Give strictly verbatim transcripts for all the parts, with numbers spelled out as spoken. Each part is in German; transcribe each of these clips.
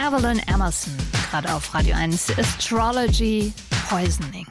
Evelyn Emerson, gerade auf Radio eins. Astrology Poisoning.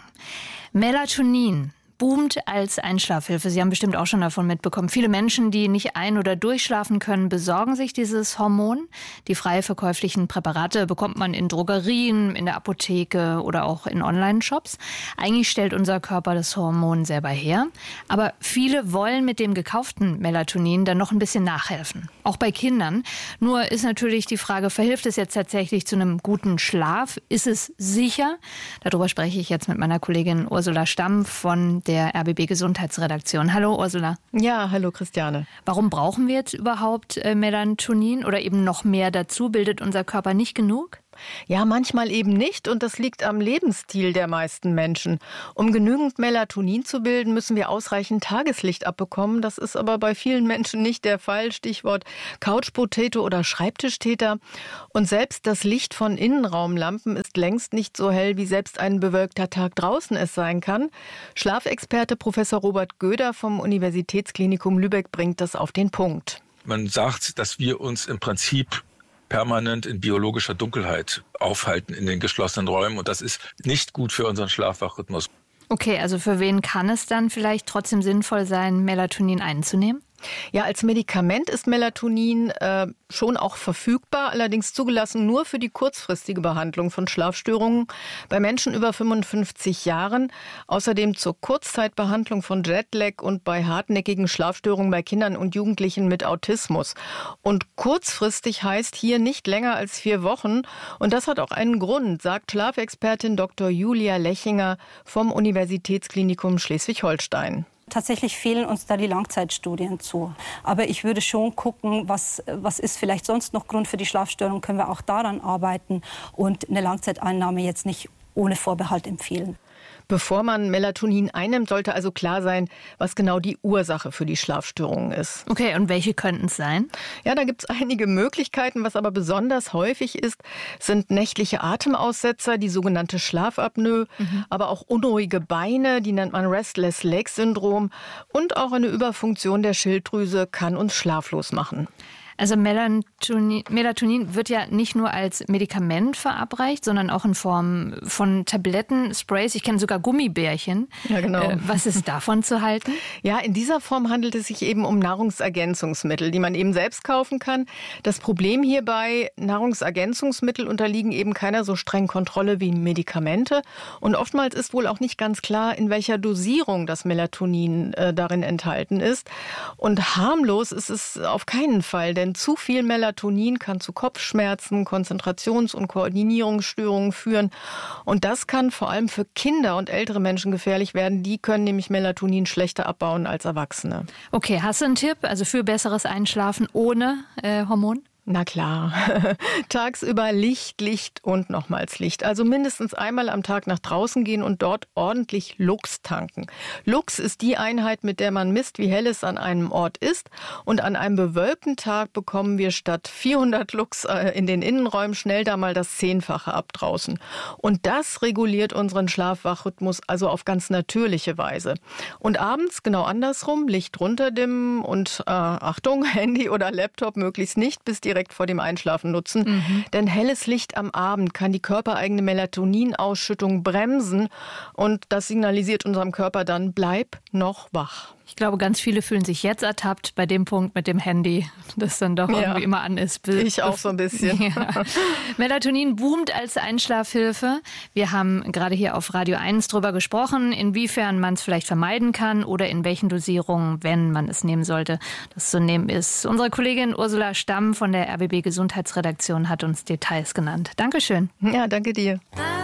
Melatonin boomt als Einschlafhilfe. Sie haben bestimmt auch schon davon mitbekommen. Viele Menschen, die nicht ein- oder durchschlafen können, besorgen sich dieses Hormon. Die frei verkäuflichen Präparate bekommt man in Drogerien, in der Apotheke oder auch in Online-Shops. Eigentlich stellt unser Körper das Hormon selber her. Aber viele wollen mit dem gekauften Melatonin dann noch ein bisschen nachhelfen. Auch bei Kindern. Nur ist natürlich die Frage, verhilft es jetzt tatsächlich zu einem guten Schlaf? Ist es sicher? Darüber spreche ich jetzt mit meiner Kollegin Ursula Stamm von der R B B Gesundheitsredaktion. Hallo Ursula. Ja, hallo Christiane. Warum brauchen wir jetzt überhaupt äh, Melatonin oder eben noch mehr dazu? Bildet unser Körper nicht genug? Ja, manchmal eben nicht und das liegt am Lebensstil der meisten Menschen. Um genügend Melatonin zu bilden, müssen wir ausreichend Tageslicht abbekommen. Das ist aber bei vielen Menschen nicht der Fall. Stichwort Couch Potato oder Schreibtischtäter. Und selbst das Licht von Innenraumlampen ist längst nicht so hell, wie selbst ein bewölkter Tag draußen es sein kann. Schlafexperte Professor Robert Göder vom Universitätsklinikum Lübeck bringt das auf den Punkt. Man sagt, dass wir uns im Prinzip permanent in biologischer Dunkelheit aufhalten in den geschlossenen Räumen. Und das ist nicht gut für unseren Schlaf-Wach-Rhythmus. Okay, also für wen kann es dann vielleicht trotzdem sinnvoll sein, Melatonin einzunehmen? Ja, als Medikament ist Melatonin äh, schon auch verfügbar, allerdings zugelassen nur für die kurzfristige Behandlung von Schlafstörungen bei Menschen über fünfundfünfzig Jahren. Außerdem zur Kurzzeitbehandlung von Jetlag und bei hartnäckigen Schlafstörungen bei Kindern und Jugendlichen mit Autismus. Und kurzfristig heißt hier nicht länger als vier Wochen. Und das hat auch einen Grund, sagt Schlafexpertin Doktor Julia Lechinger vom Universitätsklinikum Schleswig-Holstein. Tatsächlich fehlen uns da die Langzeitstudien zu. Aber ich würde schon gucken, was, was ist vielleicht sonst noch Grund für die Schlafstörung, können wir auch daran arbeiten und eine Langzeiteinnahme jetzt nicht ohne Vorbehalt empfehlen. Bevor man Melatonin einnimmt, sollte also klar sein, was genau die Ursache für die Schlafstörungen ist. Okay, und welche könnten es sein? Ja, da gibt es einige Möglichkeiten. Was aber besonders häufig ist, sind nächtliche Atemaussetzer, die sogenannte Schlafapnoe, mhm. aber auch unruhige Beine, die nennt man Restless-Leg-Syndrom. Und auch eine Überfunktion der Schilddrüse kann uns schlaflos machen. Also Melatonin, Melatonin wird ja nicht nur als Medikament verabreicht, sondern auch in Form von Tabletten, Sprays. Ich kenne sogar Gummibärchen. Ja, genau. Äh, was ist davon zu halten? Ja, in dieser Form handelt es sich eben um Nahrungsergänzungsmittel, die man eben selbst kaufen kann. Das Problem hierbei, Nahrungsergänzungsmittel unterliegen eben keiner so strengen Kontrolle wie Medikamente. Und oftmals ist wohl auch nicht ganz klar, in welcher Dosierung das Melatonin äh, darin enthalten ist. Und harmlos ist es auf keinen Fall, denn zu viel Melatonin kann zu Kopfschmerzen, Konzentrations- und Koordinierungsstörungen führen. Und das kann vor allem für Kinder und ältere Menschen gefährlich werden. Die können nämlich Melatonin schlechter abbauen als Erwachsene. Okay, hast du einen Tipp, also für besseres Einschlafen ohne äh, Hormon? Na klar. Tagsüber Licht, Licht und nochmals Licht. Also mindestens einmal am Tag nach draußen gehen und dort ordentlich Lux tanken. Lux ist die Einheit, mit der man misst, wie hell es an einem Ort ist. Und an einem bewölkten Tag bekommen wir statt vierhundert Lux in den Innenräumen schnell da mal das Zehnfache ab draußen. Und das reguliert unseren Schlaf-Wach-Rhythmus also auf ganz natürliche Weise. Und abends genau andersrum, Licht runterdimmen und äh, Achtung, Handy oder Laptop möglichst nicht bis direkt vor dem Einschlafen nutzen. Mhm. Denn helles Licht am Abend kann die körpereigene Melatoninausschüttung bremsen und das signalisiert unserem Körper dann, bleib noch wach. Ich glaube, ganz viele fühlen sich jetzt ertappt bei dem Punkt mit dem Handy, das dann doch ja. irgendwie immer an ist. Ich auch so ein bisschen. Ja. Melatonin boomt als Einschlafhilfe. Wir haben gerade hier auf Radio eins drüber gesprochen, inwiefern man es vielleicht vermeiden kann oder in welchen Dosierungen, wenn man es nehmen sollte, das zu nehmen ist. Unsere Kollegin Ursula Stamm von der R B B Gesundheitsredaktion hat uns Details genannt. Dankeschön. Ja, danke dir.